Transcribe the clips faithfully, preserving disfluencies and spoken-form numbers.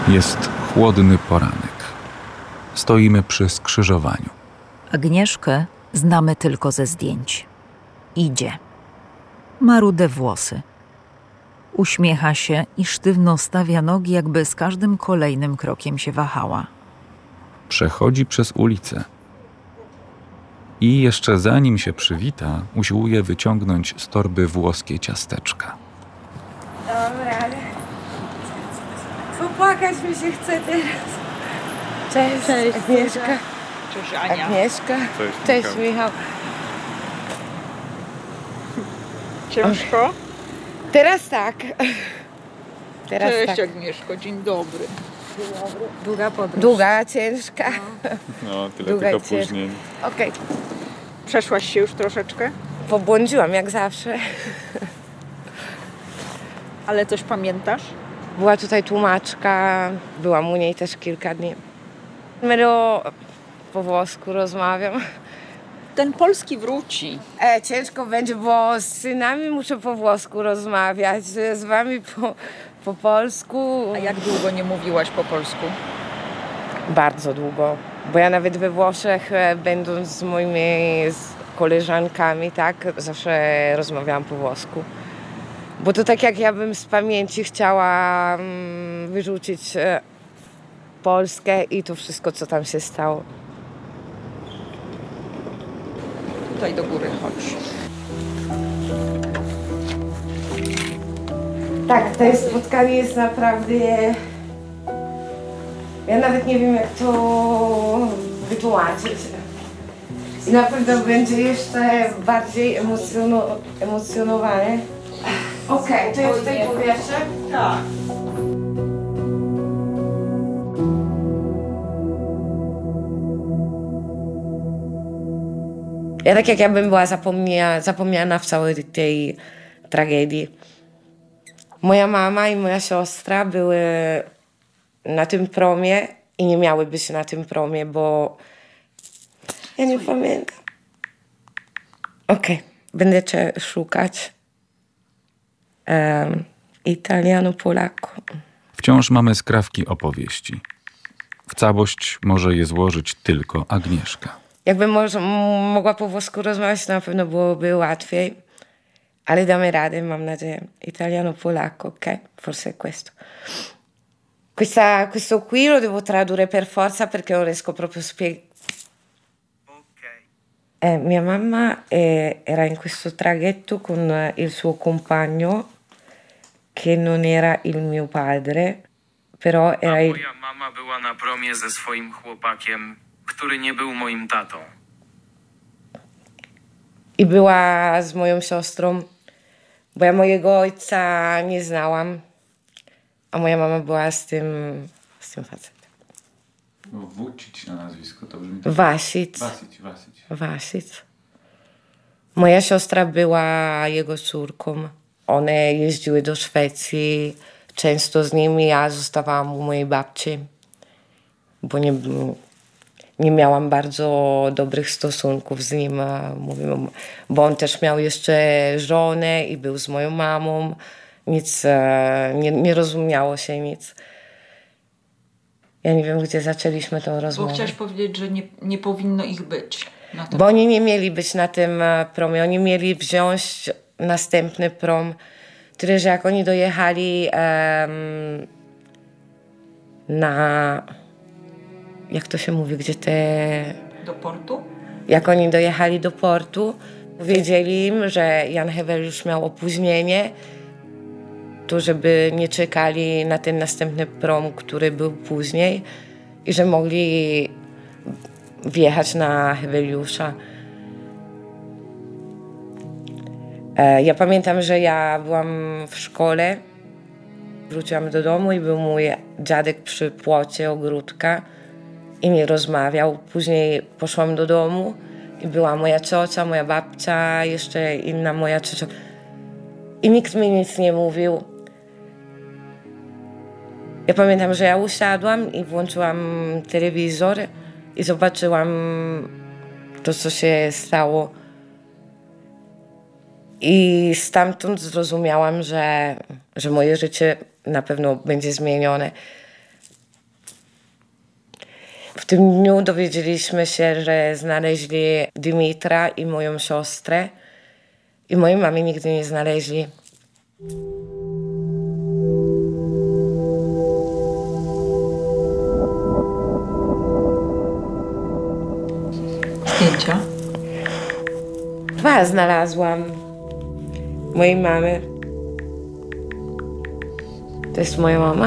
Jest chłodny poranek. Stoimy przy skrzyżowaniu. Agnieszkę znamy tylko ze zdjęć. Idzie. Ma rude włosy. Uśmiecha się i sztywno stawia nogi, jakby z każdym kolejnym krokiem się wahała. Przechodzi przez ulicę. I jeszcze zanim się przywita, usiłuje wyciągnąć z torby włoskie ciasteczka. Dobra, ale popłakać mi się chce teraz. Cześć, Cześć Agnieszka. Cześć Ania. Agnieszka. Cześć, Cześć Michał. Ciężko? Teraz tak. Teraz Cześć tak. Agnieszko, dzień dobry. Dzień dobry. Długa podróż. Długa, ciężka. No, tyle Długa tych i ciężka. opóźnień. Okej. Przeszłaś się już troszeczkę? Pobłądziłam jak zawsze. Ale coś pamiętasz? Była tutaj tłumaczka. Byłam u niej też kilka dni. Mero po włosku rozmawiam. Ten polski wróci. E, ciężko będzie, bo z synami muszę po włosku rozmawiać, z wami po, po polsku. A jak długo nie mówiłaś po polsku? Bardzo długo, bo ja nawet we Włoszech, e, będąc z moimi z koleżankami, tak, zawsze rozmawiałam po włosku. Bo to tak jak ja bym z pamięci chciała mm, wyrzucić e, Polskę i to wszystko, co tam się stało. Tutaj do góry chodź. Tak, to spotkanie jest naprawdę... Ja nawet nie wiem, jak to wytłumaczyć. I na pewno będzie jeszcze bardziej emocjono, emocjonowane. Okej, okay, to ja tutaj powieszę. Tak. Ja tak jak ja bym była zapomnia, zapomniana w całej tej tragedii. Moja mama i moja siostra były na tym promie i nie miały być na tym promie, bo ja nie pamiętam. Okej, okay. Będę cię szukać. Um, Italiano Polacco. Wciąż mamy skrawki opowieści. W całość może je złożyć tylko Agnieszka. Jakbym może, mogła po włosku rozmawiać, to na pewno byłoby łatwiej. Ale damy radę, mam nadzieję. Italiano polacco, ok? Forse è questo. Questa, questo qui lo devo tradurre per forza perché non riesco proprio a spiegare. Okay. Eh, mia mamma eh, era in questo traghetto con il suo compagno, che non era il mio padre, però era il... A moja mama była na promie ze swoim chłopakiem, który nie był moim tatą. I była z moją siostrą, bo ja mojego ojca nie znałam, a moja mama była z tym, z tym facetem. No, Vucic na nazwisko to brzmi... Vasic. Vasic, Vasic. Vasic. Moja siostra była jego córką. One jeździły do Szwecji często z nimi, ja zostawałam u mojej babci, bo nie... Nie miałam bardzo dobrych stosunków z nim, mówimy, bo on też miał jeszcze żonę i był z moją mamą. Nic, nie, nie rozumiało się nic. Ja nie wiem, gdzie zaczęliśmy tą rozmowę. Bo chciałaś powiedzieć, że nie, nie powinno ich być. Na tym. Bo oni nie mieli być na tym promie. Oni mieli wziąć następny prom. Tyle, że jak oni dojechali um, na... Jak to się mówi, gdzie te... Do portu? Jak oni dojechali do portu, powiedzieli im, że Jan Heweliusz miał opóźnienie, to żeby nie czekali na ten następny prom, który był później i że mogli wjechać na Heweliusza. Ja pamiętam, że ja byłam w szkole, wróciłam do domu i był mój dziadek przy płocie ogródka i nie rozmawiał. Później poszłam do domu i była moja ciocia, moja babcia, jeszcze inna moja ciocia. I nikt mi nic nie mówił. Ja pamiętam, że ja usiadłam i włączyłam telewizor i zobaczyłam to, co się stało. I stamtąd zrozumiałam, że, że moje życie na pewno będzie zmienione. W tym dniu dowiedzieliśmy się, że znaleźli Dymitra i moją siostrę. I mojej mamy nigdy nie znaleźli. Zdjęcia? Dwa znalazłam mojej mamy. To jest moja mama.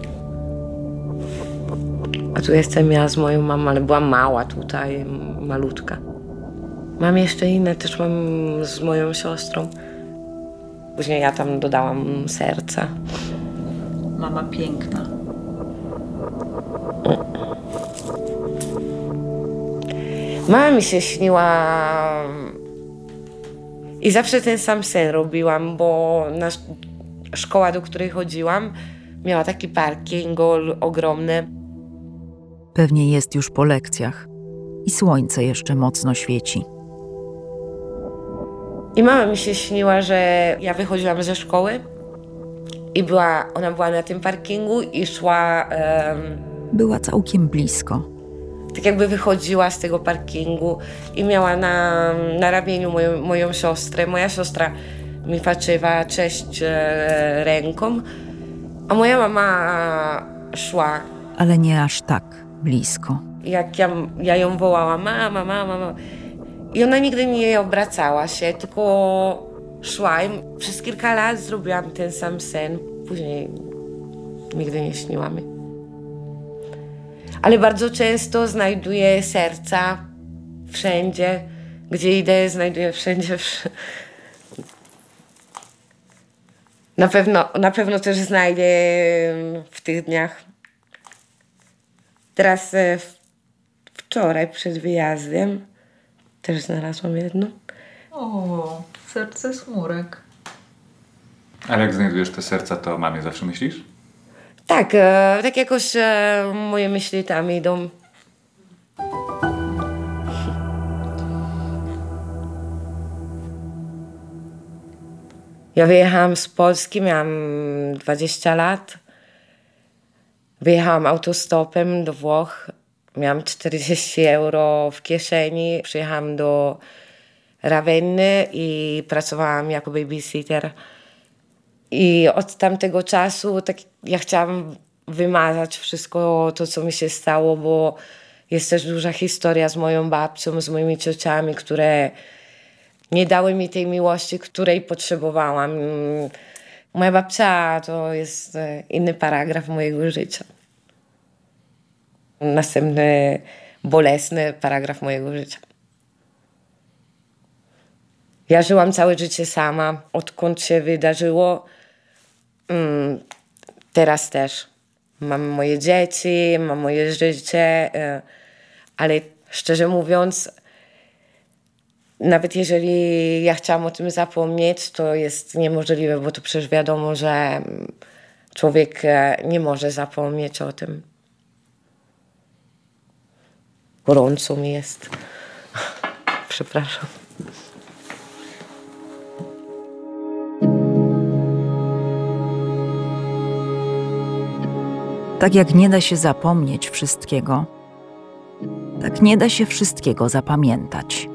A tu jestem ja z moją mamą, ale była mała tutaj, malutka. Mam jeszcze inne, też mam z moją siostrą. Później ja tam dodałam serca. Mama piękna. Mama mi się śniła i zawsze ten sam sen robiłam, bo na szkoła, do której chodziłam, miała taki parking ogromny. Pewnie jest już po lekcjach i słońce jeszcze mocno świeci. I mama mi się śniła, że ja wychodziłam ze szkoły i była, ona była na tym parkingu i szła, um, Była całkiem blisko. tak jakby wychodziła z tego parkingu i miała na, na ramieniu moją, moją siostrę. Moja siostra mi patrzyła cześć e, ręką, a moja mama szła. Ale nie aż tak blisko. Jak ja, ja ją wołałam, mama, mama, mama. I ona nigdy nie obracała się, tylko szła. I przez kilka lat zrobiłam ten sam sen. Później nigdy nie śniła mi. Ale bardzo często znajduję serca wszędzie. Gdzie idę, znajduję wszędzie. Na pewno, na pewno też znajdę w tych dniach. Teraz e, wczoraj przed wyjazdem też znalazłam jedno. O, serce smurek. Ale jak znajdujesz te serca, to mamie zawsze myślisz? Tak, e, tak jakoś e, moje myśli tam idą. Ja wyjechałam z Polski, miałam dwadzieścia lat. Wyjechałam autostopem do Włoch. Miałam czterdzieści euro w kieszeni. Przyjechałam do Ravenny i pracowałam jako babysitter. I od tamtego czasu tak ja chciałam wymazać wszystko to, co mi się stało, bo jest też duża historia z moją babcią, z moimi ciociami, które nie dały mi tej miłości, której potrzebowałam. Moja babcia to jest inny paragraf mojego życia. Następny bolesny paragraf mojego życia. Ja żyłam całe życie sama, odkąd się wydarzyło. Teraz też. Mam moje dzieci, mam moje życie, ale szczerze mówiąc, nawet jeżeli ja chciałam o tym zapomnieć, to jest niemożliwe, bo to przecież wiadomo, że człowiek nie może zapomnieć o tym. Gorąco mi jest. Przepraszam. Tak jak nie da się zapomnieć wszystkiego, tak nie da się wszystkiego zapamiętać.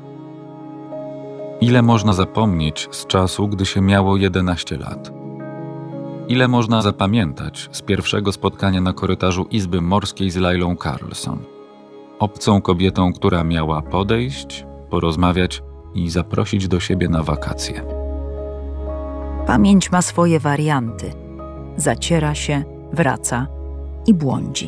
Ile można zapomnieć z czasu, gdy się miało jedenaście lat? Ile można zapamiętać z pierwszego spotkania na korytarzu Izby Morskiej z Lailą Carlson? Obcą kobietą, która miała podejść, porozmawiać i zaprosić do siebie na wakacje. Pamięć ma swoje warianty. Zaciera się, wraca i błądzi.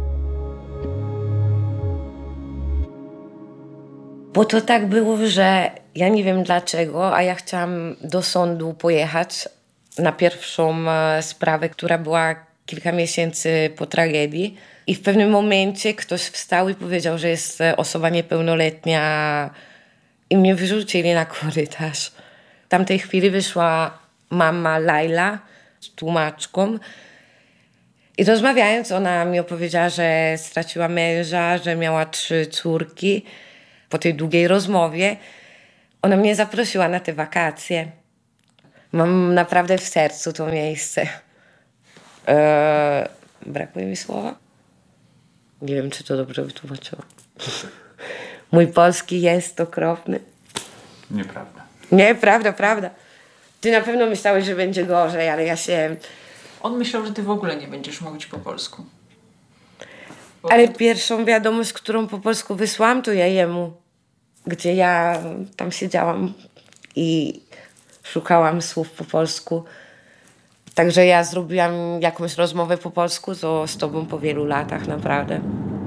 Bo to tak było, że ja nie wiem dlaczego, a ja chciałam do sądu pojechać na pierwszą sprawę, która była kilka miesięcy po tragedii. I w pewnym momencie ktoś wstał i powiedział, że jest osoba niepełnoletnia i mnie wyrzucili na korytarz. W tamtej chwili wyszła mama Laila z tłumaczką i rozmawiając ona mi opowiedziała, że straciła męża, że miała trzy córki. Po tej długiej rozmowie ona mnie zaprosiła na te wakacje. Mam naprawdę w sercu to miejsce. Eee, brakuje mi słowa. Nie wiem, czy to dobrze wytłumaczyłam. Mój polski jest okropny. Nieprawda. Nie, prawda, prawda. Ty na pewno myślałeś, że będzie gorzej, ale ja się... On myślał, że ty w ogóle nie będziesz mówić po polsku. Bo Ale pierwszą wiadomość, którą po polsku wysłałam, to ja jemu. Gdzie ja tam siedziałam i szukałam słów po polsku. Także ja zrobiłam jakąś rozmowę po polsku, to z tobą po wielu latach, naprawdę.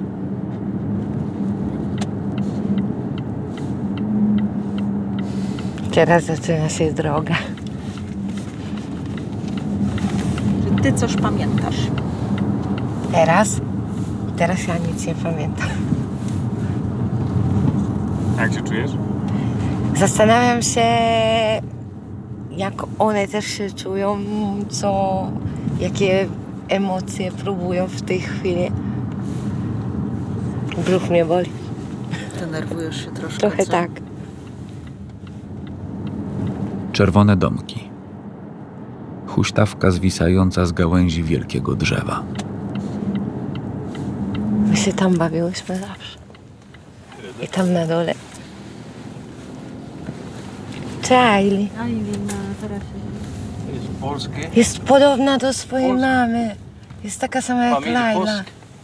Teraz zaczyna się droga. Czy ty coś pamiętasz? Teraz? Teraz ja nic nie pamiętam. Jak się czujesz? Zastanawiam się, jak one też się czują, co, jakie emocje próbują w tej chwili. Brzuch mnie boli. Denerwujesz się troszkę, Trochę co? tak. Czerwone domki. Huśtawka zwisająca z gałęzi wielkiego drzewa. My się tam bawiłyśmy zawsze. I tam na dole. Charlie. Jest polskie. Jest podobna do swojej mamy. Jest taka sama jak Familia Laila. polska.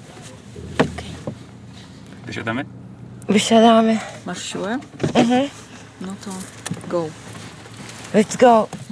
Wysiadamy? Wysiadamy. Masz siłę? Mhm. No to go. Let's go.